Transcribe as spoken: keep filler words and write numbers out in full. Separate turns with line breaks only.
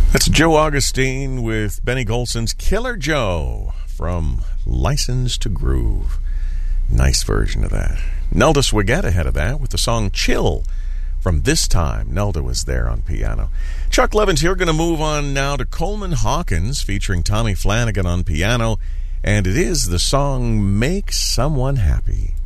That's Joe Augustine with Benny Golson's Killer Joe from License to Groove. Nice version of that. Nelda Swiget ahead of that with the song Chill from This Time. Nelda was there on piano. Chuck Levins here. Going to move on now to Coleman Hawkins featuring Tommy Flanagan on piano. And it is the song Make Someone Happy.